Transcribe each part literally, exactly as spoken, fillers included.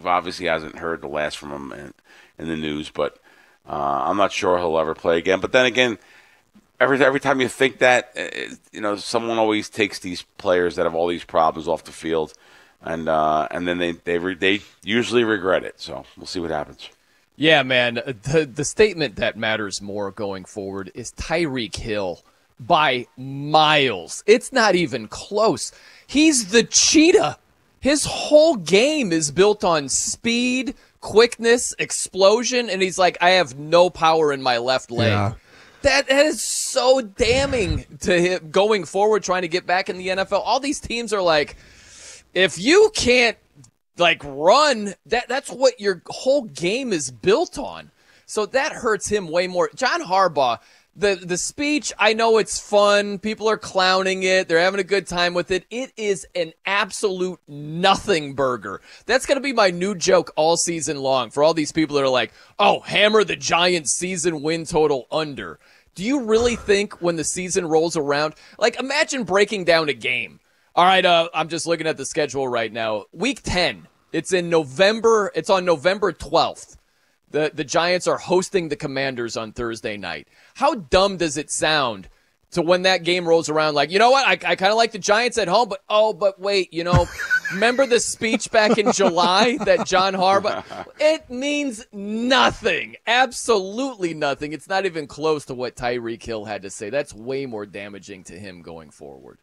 we've obviously hasn't heard the last from him in, in the news, but uh, I'm not sure he'll ever play again. But then again, every every time you think that, uh, you know, someone always takes these players that have all these problems off the field, and uh, and then they they re- they usually regret it. So we'll see what happens. Yeah, man. The the statement that matters more going forward is Tyreek Hill by miles. It's not even close. He's the cheetah. His whole game is built on speed, quickness, explosion, and he's like, I have no power in my left leg. Yeah. That, that is so damning to him going forward, trying to get back in the N F L. All these teams are like, if you can't like run, that that's what your whole game is built on. So that hurts him way more. John Harbaugh, the the speech, I know it's fun. People are clowning it. They're having a good time with it. It is an absolute nothing burger. That's going to be my new joke all season long for all these people that are like, oh, hammer the Giants season win total under. Do you really think when the season rolls around, like imagine breaking down a game. All right, uh, I'm just looking at the schedule right now. Week ten, it's in November. It's on November twelfth. The the Giants are hosting the Commanders on Thursday night. How dumb does it sound to when that game rolls around like, you know what, I, I kind of like the Giants at home, but oh, but wait, you know, remember the speech back in July that John Harbaugh? It means nothing. Absolutely nothing. It's not even close to what Tyreek Hill had to say. That's way more damaging to him going forward.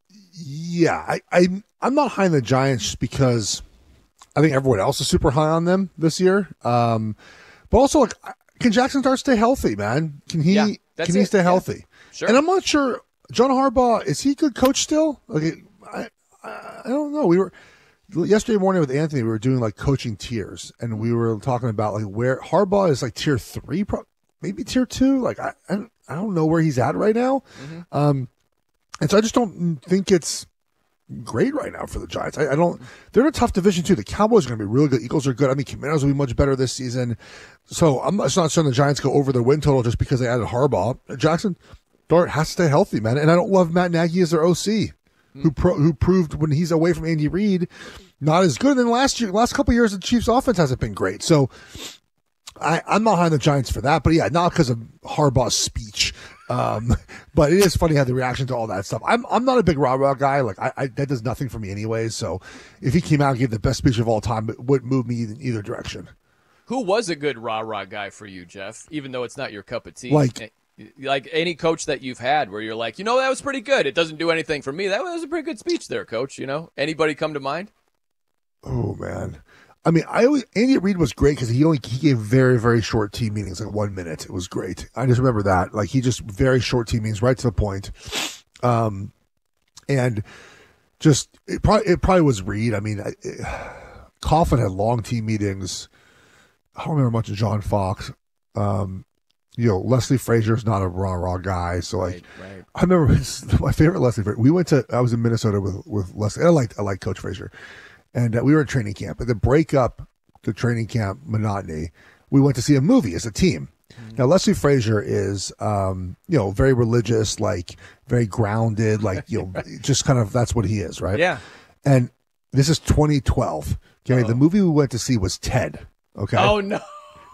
Yeah, I, I, I'm not high on the Giants just because I think everyone else is super high on them this year. Um, but also, like, can Jackson Dart stay healthy, man? Can he? Yeah, that's can he it. stay Yeah. healthy? Sure. And I'm not sure. John Harbaugh, is he a good coach still? Like, I, I, I don't know. We were yesterday morning with Anthony. We were doing like coaching tiers, and we were talking about like where Harbaugh is like tier three, pro- maybe tier two. Like, I, I, don't, I don't know where he's at right now. Mm-hmm. Um, and so I just don't think it's great right now for the Giants. I, I don't. They're in a tough division too. The Cowboys are going to be really good. Eagles are good. I mean, Commanders will be much better this season. So I'm not, not saying the Giants go over their win total just because they added Harbaugh. Jackson Dart has to stay healthy, man. And I don't love Matt Nagy as their O C, mm. who pro, who proved when he's away from Andy Reid not as good. And then last year, last couple of years, the Chiefs' offense hasn't been great. So I, I'm not high on the Giants for that. But yeah, not because of Harbaugh's speech. Um, but it is funny how the reaction to all that stuff. I'm I'm not a big rah rah guy. Like I, I that does nothing for me anyways. So if he came out and gave the best speech of all time, it wouldn't move me in either direction. Who was a good rah rah guy for you, Jeff? Even though it's not your cup of tea, Like, like any coach that you've had, where you're like, you know, that was pretty good. It doesn't do anything for me. That was a pretty good speech there, Coach. You know, anybody come to mind? Oh man. I mean, I always, Andy Reid was great because he only he gave very, very short team meetings, like one minute. It was great. I just remember that. Like, he just very short team meetings, right to the point. Um, and just, it probably, it probably was Reid. I mean, it, Coughlin had long team meetings. I don't remember much of John Fox. Um, you know, Leslie Frazier is not a rah rah guy. So, like, right, right. I remember his, my favorite Leslie Frazier. We went to, I was in Minnesota with, with Leslie. I liked, I liked Coach Frazier. And uh, we were at training camp. At the break up the training camp monotony, we went to see a movie as a team. Mm-hmm. Now, Leslie Frazier is, um, you know, very religious, like very grounded, like, you know, just kind of, that's what he is, right? Yeah. And this is twenty twelve. Okay. Uh-oh. The movie we went to see was Ted. Okay. Oh, no.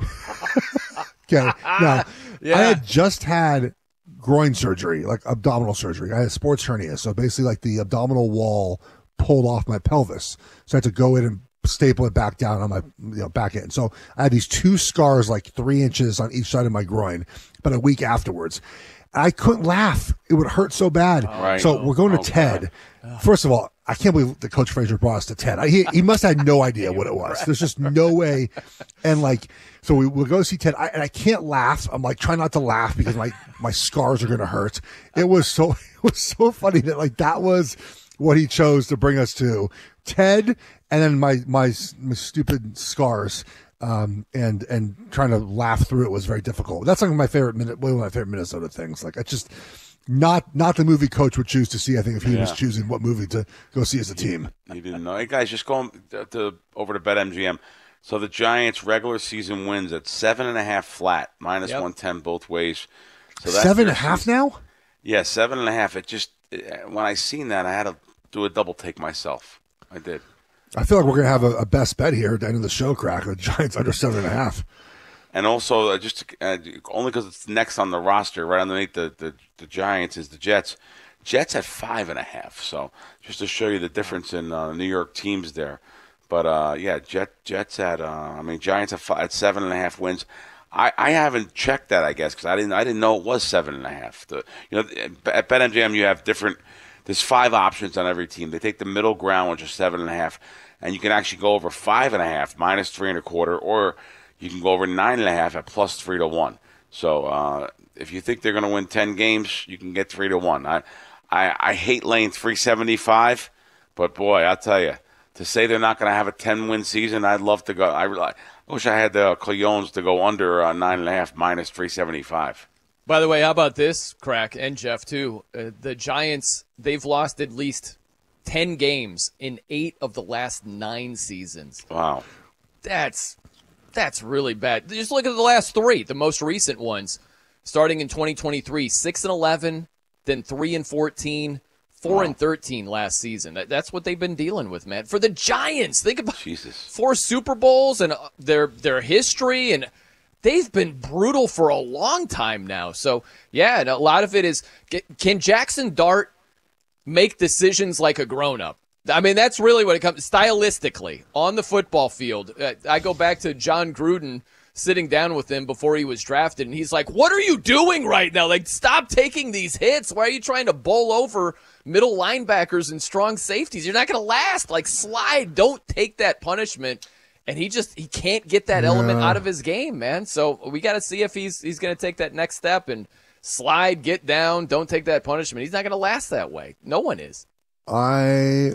Okay. Now, Yeah. I had just had groin surgery, like abdominal surgery. I had a sports hernia. So basically, like the abdominal wall pulled off my pelvis. So I had to go in and staple it back down on my, you know, back end. So I had these two scars, like three inches on each side of my groin, but a week afterwards. I couldn't laugh. It would hurt so bad. Oh, right. So we're going to Oh, Ted. First of all, I can't believe that Coach Frazier brought us to Ted. I, he, he must have had no idea what it was. There's just no way. And like, so we, we'll go see Ted. I, and I can't laugh. I'm like, trying not to laugh because my, my scars are going to hurt. It was so, it was so funny that like, that was what he chose to bring us to Ted, and then my my, my stupid scars, um, and and trying to laugh through it was very difficult. That's like my favorite minute, one of my favorite Minnesota things. Like, I just not not the movie Coach would choose to see. I think if he Yeah. was choosing what movie to go see as a team. You didn't know. Hey, guys, just going to, to over to BetMGM. So the Giants' regular season wins at seven and a half flat, minus Yep. one ten both ways. So that's Seven and their a half season. now. Yeah, seven and a half. It just when I seen that, I had to do a double take myself. I did. I feel like we're going to have a, a best bet here at the end of the show, Crack. The Giants under seven and a half. And also, uh, just to, uh, only because it's next on the roster, right underneath the, the, the Giants is the Jets. Jets at five and a half. So just to show you the difference in uh, New York teams there. But uh, yeah, Jet Jets at uh, I mean Giants at, five, at seven and a half wins. I, I haven't checked that, I guess, because I didn't I didn't know it was seven and a half. The, you know, at BetMGM you have different. There's five options on every team. They take the middle ground, which is seven and a half, and you can actually go over five and a half minus three and a quarter, or you can go over nine and a half at plus three to one. So uh, if you think they're going to win ten games, you can get three to one. I I, I hate laying three seventy five, but boy, I'll tell you, to say they're not going to have a ten win season, I'd love to go. I, I wish I had the Coyones to go under uh, nine and a half minus three seventy five. By the way, how about this, Crack, and Jeff, too? Uh, the Giants, they've lost at least ten games in eight of the last nine seasons. Wow. That's that's really bad. Just look at the last three, the most recent ones. Starting in twenty twenty-three, six and eleven, then three and fourteen, four wow. and thirteen last season. That, that's what they've been dealing with, man. For the Giants, think about Jesus. Four Super Bowls and their their history, and they've been brutal for a long time now. So, yeah, and a lot of it is, can Jackson Dart make decisions like a grown-up? I mean, that's really what it comes stylistically on the football field. Uh, I go back to John Gruden sitting down with him before he was drafted, and he's like, what are you doing right now? Like, stop taking these hits. Why are you trying to bowl over middle linebackers and strong safeties? You're not going to last. Like, slide. Don't take that punishment. And he just he can't get that yeah. element out of his game, man. So we got to see if he's he's going to take that next step and slide, get down, don't take that punishment. He's not going to last that way. No one is. I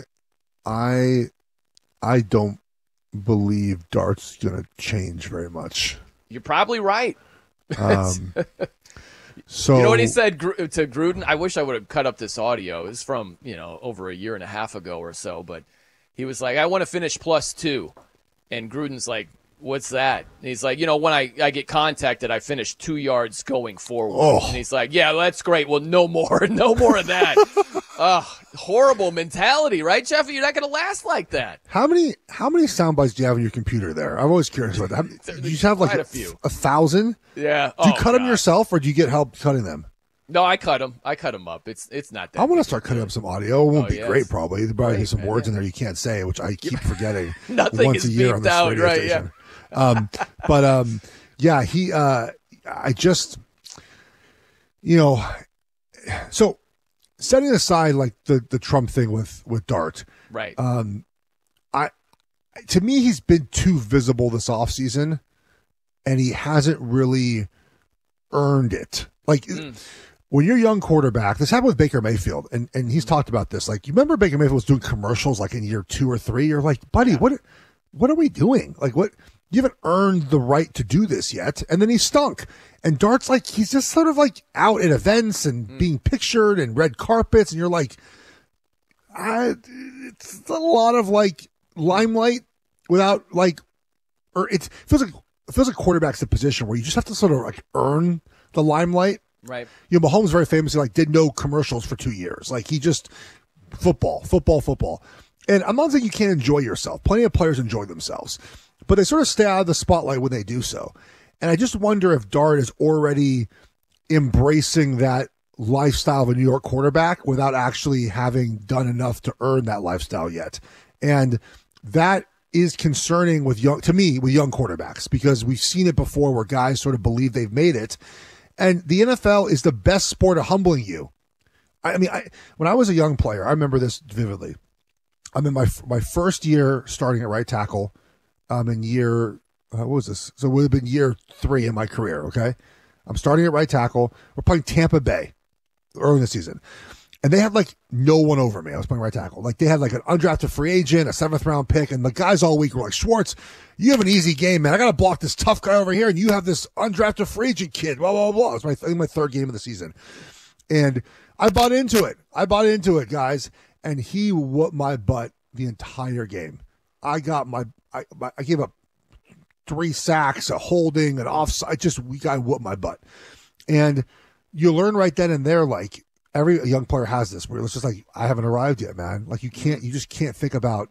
I I don't believe Dart's going to change very much. You're probably right. Um, so you know what he said to Gruden? I wish I would have cut up this audio. It's from, you know, over a year and a half ago or so, but he was like, I want to finish plus two. And Gruden's like, what's that? And he's like, you know, when I, I get contacted, I finish two yards going forward. Oh. And he's like, yeah, that's great. Well, no more. No more of that. uh, horrible mentality, right, Jeffy? You're not going to last like that. How many how many sound bites do you have on your computer there? I'm always curious about that. Do you have like a, a few? A thousand? Yeah. Do you oh, cut God. them yourself, or do you get help cutting them? No, I cut them. I cut them up. It's it's not that. I want to start cutting up some audio. It won't oh, be yes. great, probably. There'll probably Great, be some man, words yeah. in there you can't say, which I keep forgetting. Nothing once is a year on beeped this out, radio right? station. Yeah. Um, but um, yeah, he. Uh, I just, you know, so setting aside like the the Trump thing with with Dart, right? Um, I to me he's been too visible this offseason, and he hasn't really earned it. Like. Mm. When you're a young quarterback, this happened with Baker Mayfield, and, and he's talked about this. Like, you remember Baker Mayfield was doing commercials like in year two or three? You're like, buddy, yeah. what what are we doing? Like, what you haven't earned the right to do this yet. And then he stunk. And Dart's like, he's just sort of like out at events and mm. being pictured and red carpets, and you're like, I, it's a lot of like limelight without like, or it feels like it feels like quarterback's the position where you just have to sort of like earn the limelight. Right. You know, Mahomes very famously like did no commercials for two years. Like he just football, football, football. And I'm not saying you can't enjoy yourself. Plenty of players enjoy themselves, but they sort of stay out of the spotlight when they do so. And I just wonder if Dart is already embracing that lifestyle of a New York quarterback without actually having done enough to earn that lifestyle yet. And that is concerning with young, to me, with young quarterbacks, because we've seen it before where guys sort of believe they've made it. And the N F L is the best sport of humbling you. I mean, I, when I was a young player, I remember this vividly. I'm in my my first year starting at right tackle. I'm in year, uh, what was this? So it would have been year three in my career, okay? I'm starting at right tackle. We're playing Tampa Bay early in the season. And they had like no one over me. I was playing right tackle. Like they had like an undrafted free agent, a seventh round pick, and the guys all week were like, Schwartz, you have an easy game, man. I got to block this tough guy over here, and you have this undrafted free agent kid. Blah blah blah. It was my I think my third game of the season, and I bought into it. I bought into it, guys, and he whooped my butt the entire game. I got my I my, I gave up three sacks, a holding, an offside. Just we got whooped my butt, and you learn right then and there, like. Every young player has this where it's just like, I haven't arrived yet, man. Like you can't, you just can't think about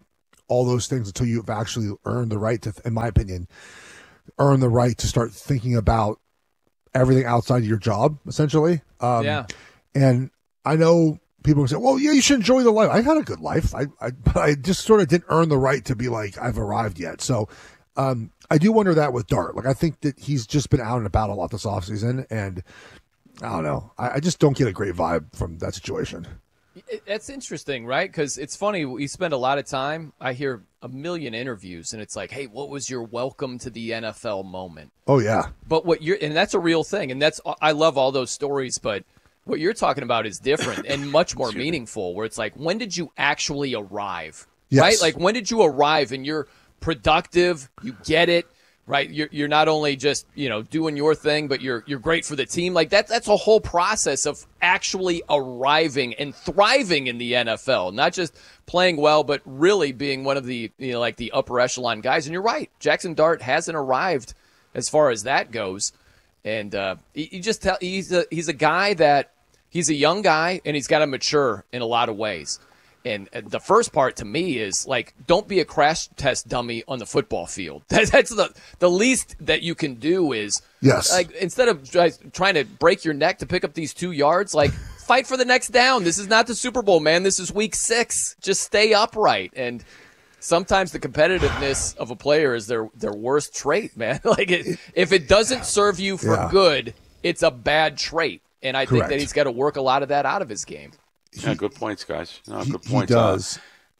all those things until you've actually earned the right to, in my opinion, earn the right to start thinking about everything outside of your job, essentially. Um, Yeah. And I know people say, well, yeah, you should enjoy the life. I had a good life. I, I, but I just sort of didn't earn the right to be like, I've arrived yet. So um, I do wonder that with Dart. Like, I think that he's just been out and about a lot this offseason. And I don't know. I, I just don't get a great vibe from that situation. It- That's interesting, right? Because it's funny. We spend a lot of time. I hear a million interviews, and it's like, "Hey, what was your welcome to the N F L moment?" Oh, yeah. But what you're, and that's a real thing, and that's I love all those stories. But what you're talking about is different and much more meaningful. Where it's like, when did you actually arrive? Yes. Right? Like, when did you arrive, and you're productive? You get it. Right, you're you're not only just you know doing your thing, but you're you're great for the team. Like that that's a whole process of actually arriving and thriving in the N F L, not just playing well, but really being one of the you know like the upper echelon guys. And you're right, Jackson Dart hasn't arrived as far as that goes, and uh, you you just tell he's a he's a guy that he's a young guy and he's got to mature in a lot of ways. And the first part to me is like, don't be a crash test dummy on the football field. That's the the least that you can do is Yes. like instead of try, trying to break your neck to pick up these two yards, like fight for the next down. This is not the Super Bowl, man. This is week six. Just stay upright. And sometimes the competitiveness of a player is their their worst trait, man. Like it, if it doesn't serve you for Yeah. good, it's a bad trait. And I think Correct. that he's got to work a lot of that out of his game. Yeah, good points, guys. No, He, good he points. does. Uh,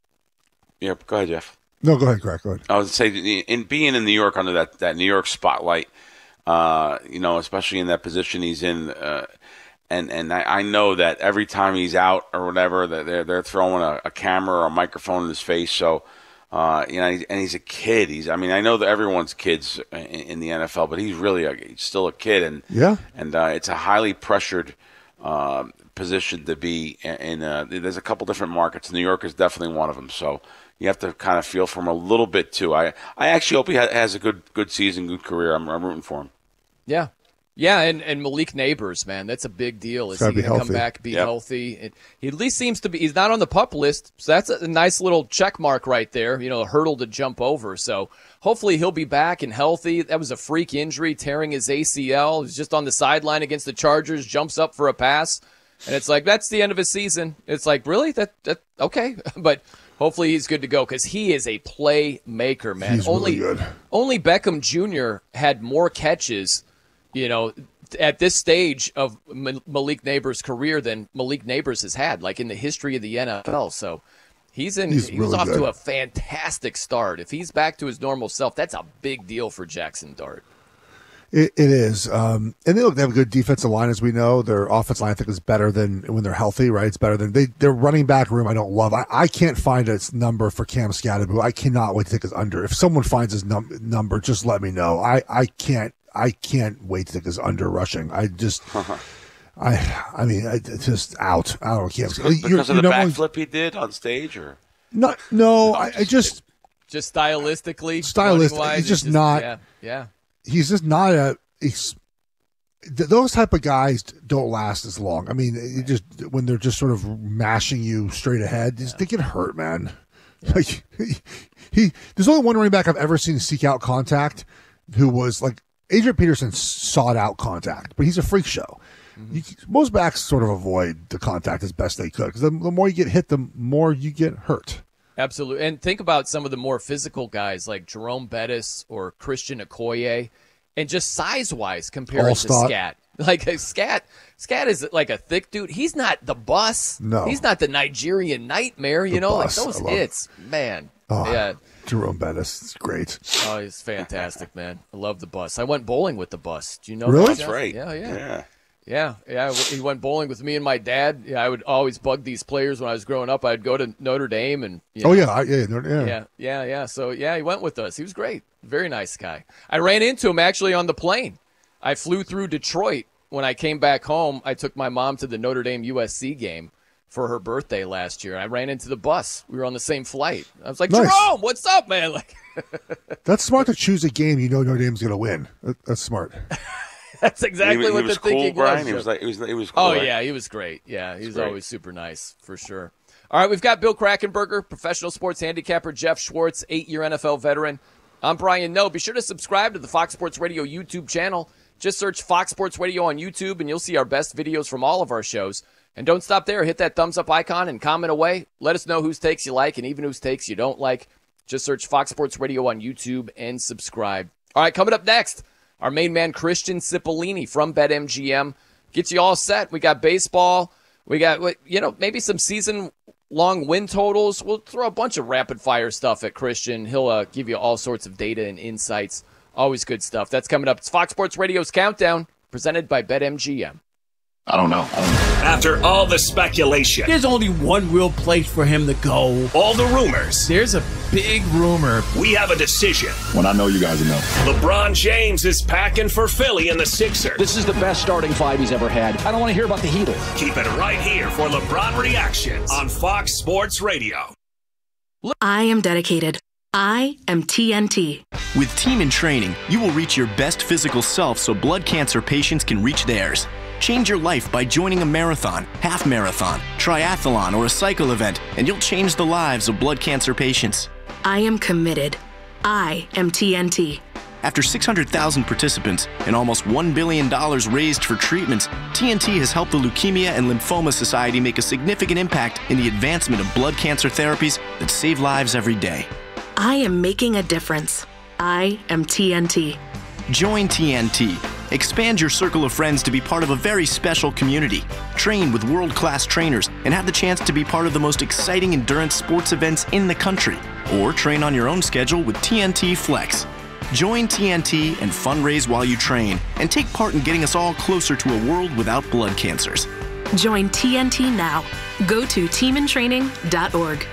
yeah, go ahead, Jeff. No, go ahead, Greg. Go ahead. I would say in being in New York under that, that New York spotlight, uh, you know, especially in that position he's in, uh, and and I, I know that every time he's out or whatever, that they're they're throwing a, a camera or a microphone in his face. So, uh, you know, he's, and he's a kid. He's I mean, I know that everyone's kids in, in the N F L, but he's really a, he's still a kid, and Yeah. and uh, it's a highly pressured. Uh, position to be in. Uh, there's a couple different markets. New York is definitely one of them. So you have to kind of feel for him a little bit too. I, I actually hope he ha- has a good good season, good career. I'm, I'm rooting for him. Yeah. Yeah, and, and Malik Neighbors, man, that's a big deal. Is he Gotta be going to come healthy. back, be Yep. healthy? And he at least seems to be. He's not on the PUP list, so that's a nice little check mark right there. You know, a hurdle to jump over. So hopefully he'll be back and healthy. That was a freak injury, tearing his A C L. He was just on the sideline against the Chargers, jumps up for a pass, and it's like that's the end of his season. It's like really that that okay, but. Hopefully he's good to go because he is a playmaker, man. He's only, really good. Only Beckham Junior had more catches, you know, at this stage of M- Malik Neighbors' career than Malik Neighbors has had, like in the history of the N F L. So he's in. He's he was really off good. to a fantastic start. If he's back to his normal self, that's a big deal for Jackson Dart. It, it is. Um, and they look, they have a good defensive line, as we know. Their offensive line, I think, is better than when they're healthy, right? It's better than they, their running back room. I don't love. I, I can't find a number for Cam Scatterbo. I cannot wait to take his under. If someone finds his num- number, just let me know. I, I can't, I can't wait to take his under rushing. I just, I, I mean, I, it's just out. I don't know. Cam, Because of the backflip he did on stage, or No, no, I, I just, Just stylistically, Stylistic, running-wise, he's just it's not- Yeah, yeah. he's just not a. He's, th- those type of guys don't last as long. I mean, it just when they're just sort of mashing you straight ahead, just, they get hurt, man. Like he, he, there's only one running back I've ever seen seek out contact, who was like Adrian Peterson sought out contact, but he's a freak show. Mm-hmm. You, most backs sort of avoid the contact as best they could because the, the more you get hit, the more you get hurt. Absolutely. And think about some of the more physical guys like Jerome Bettis or Christian Okoye, and just size-wise compared to Allstott. Scat. Like a Scat, Scat is like a thick dude. He's not the bus. No. He's not the Nigerian nightmare. You The know, bus. like those I love it. hits, man. Oh, Yeah. Jerome Bettis, it's great. Oh, he's fantastic, man. I love the bus. I went bowling with the bus. Do you know Really? that? that's right. Yeah, yeah. yeah. Yeah, yeah. He went bowling with me and my dad. Yeah, I would always bug these players when I was growing up. I'd go to Notre Dame and you know, Oh yeah, I, yeah, no, yeah. yeah, yeah, yeah. So yeah, he went with us. He was great. Very nice guy. I ran into him actually on the plane. I flew through Detroit. When I came back home, I took my mom to the Notre Dame U S C game for her birthday last year. I ran into the bus. We were on the same flight. I was like, Nice. Jerome, what's up, man? Like, That's smart to choose a game you know Notre Dame's going to win. That- That's smart. that's exactly he, he what was the cool, thinking Brian. was. He was like, he was, he was cool. Oh right? yeah, he was great. Yeah, he was great. always super nice for sure. All right, we've got Bill Krackomberger, professional sports handicapper, Jeff Schwartz, eight-year N F L veteran. I'm Brian Noe. Be sure to subscribe to the Fox Sports Radio YouTube channel. Just search Fox Sports Radio on YouTube, and you'll see our best videos from all of our shows. And don't stop there. Hit that thumbs up icon and comment away. Let us know whose takes you like and even whose takes you don't like. Just search Fox Sports Radio on YouTube and subscribe. All right, coming up next, our main man, Christian Cipollini from BetMGM. Gets you all set. We got baseball. We got, you know, maybe some season-long win totals. We'll throw a bunch of rapid-fire stuff at Christian. He'll uh, give you all sorts of data and insights. Always good stuff. That's coming up. It's Fox Sports Radio's Countdown, presented by BetMGM. I don't know. I don't know. After all the speculation, there's only one real place for him to go. All the rumors. There's a big rumor. We have a decision. When I know, you guys will know. LeBron James is packing for Philly and the Sixers. This is the best starting five he's ever had. I don't want to hear about the Heatles. Keep it right here for LeBron Reactions on Fox Sports Radio. I am dedicated. I am T N T. With Team in Training, you will reach your best physical self so blood cancer patients can reach theirs. Change your life by joining a marathon, half marathon, triathlon, or a cycle event, and you'll change the lives of blood cancer patients. I am committed. I am T N T. After six hundred thousand participants and almost one billion dollars raised for treatments, T N T has helped the Leukemia and Lymphoma Society make a significant impact in the advancement of blood cancer therapies that save lives every day. I am making a difference. I am T N T. Join T N T. Expand your circle of friends to be part of a very special community. Train with world-class trainers and have the chance to be part of the most exciting endurance sports events in the country. Or train on your own schedule with T N T Flex. Join T N T and fundraise while you train and take part in getting us all closer to a world without blood cancers. Join T N T now. Go to team in training dot org.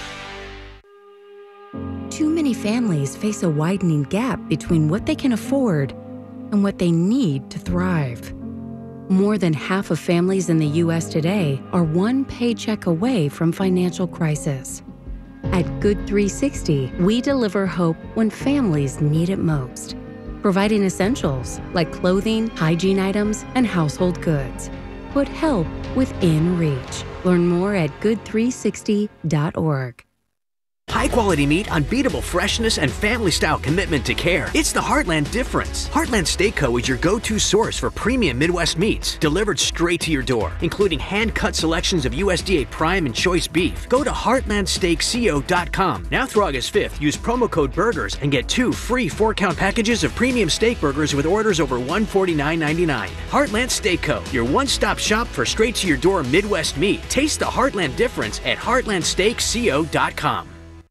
Too many families face a widening gap between what they can afford and what they need to thrive. More than half of families in the U S today are one paycheck away from financial crisis. At Good three sixty, we deliver hope when families need it most, providing essentials like clothing, hygiene items, and household goods. Put help within reach. Learn more at good three sixty dot org. High-quality meat, unbeatable freshness, and family-style commitment to care. It's the Heartland difference. Heartland Steak Co. is your go-to source for premium Midwest meats, delivered straight to your door, including hand-cut selections of U S D A Prime and Choice beef. Go to heartland steak co dot com. Now through August fifth, use promo code BURGERS and get two free four-count packages of premium steak burgers with orders over one hundred forty-nine ninety-nine. Heartland Steak Co., your one-stop shop for straight-to-your-door Midwest meat. Taste the Heartland difference at heartland steak co dot com.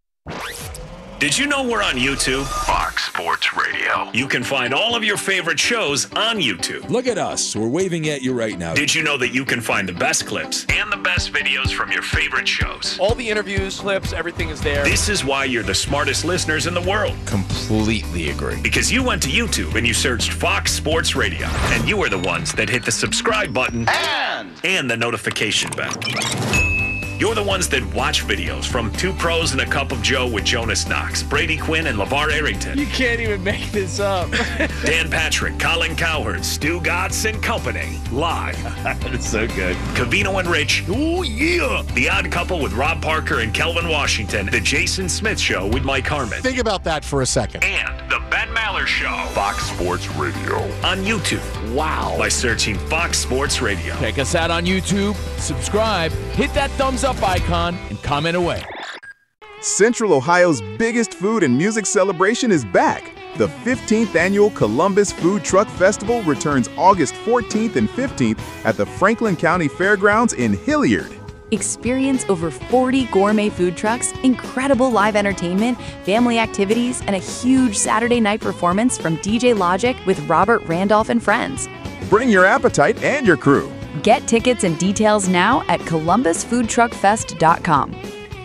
Did you know we're on YouTube? Fox Sports Radio. You can find all of your favorite shows on YouTube. Look at us. We're waving at you right now. Did you know that you can find the best clips and the best videos from your favorite shows? All the interviews, clips, everything is there. This is why you're the smartest listeners in the world. Completely agree. Because you went to YouTube and you searched Fox Sports Radio, and you are the ones that hit the subscribe button and, and the notification bell. You're the ones that watch videos from Two Pros and a Cup of Joe with Jonas Knox, Brady Quinn, and LeVar Arrington. You can't even make this up. Dan Patrick, Colin Cowherd, Stu Gatz and Company. Live. That's so good. Covino and Rich. Oh, yeah. The Odd Couple with Rob Parker and Kelvin Washington. The Jason Smith Show with Mike Harmon. Think about that for a second. And The Ben Maller Show. Fox Sports Radio. On YouTube. Wow. By searching Fox Sports Radio. Check us out on YouTube. Subscribe. Hit that thumbs up icon and comment away. Central Ohio's biggest food and music celebration is back. The fifteenth Annual Columbus Food Truck Festival returns August fourteenth and fifteenth at the Franklin County Fairgrounds in Hilliard. Experience over forty gourmet food trucks, incredible live entertainment, family activities, and a huge Saturday night performance from D J Logic with Robert Randolph and friends. Bring your appetite and your crew. Get tickets and details now at columbus food truck fest dot com.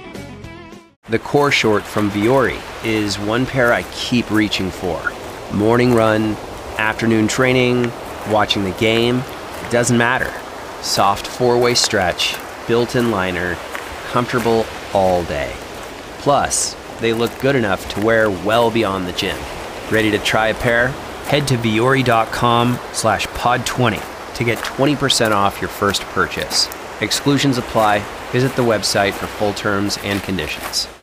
The core short from Vuori is one pair I keep reaching for. Morning run, afternoon training, watching the game, it doesn't matter. Soft four-way stretch, built-in liner, comfortable all day. Plus, they look good enough to wear well beyond the gym. Ready to try a pair? Head to vuori dot com slash pod twenty to get twenty percent off your first purchase. Exclusions apply. Visit the website for full terms and conditions.